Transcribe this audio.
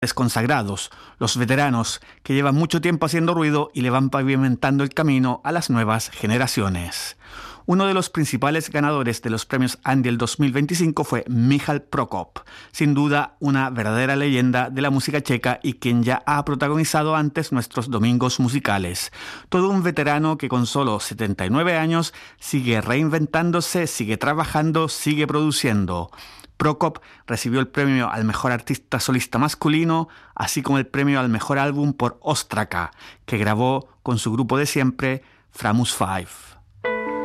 consagrados, los veteranos que llevan mucho tiempo haciendo ruido y le van pavimentando el camino a las nuevas generaciones. Uno de los principales ganadores de los premios Andy del 2025 fue Michal Prokop, sin duda una verdadera leyenda de la música checa y quien ya ha protagonizado antes nuestros domingos musicales. Todo un veterano que con solo 79 años sigue reinventándose, sigue trabajando, sigue produciendo. Prokop recibió el premio al mejor artista solista masculino, así como el premio al mejor álbum por Ostraka, que grabó con su grupo de siempre, Framus 5.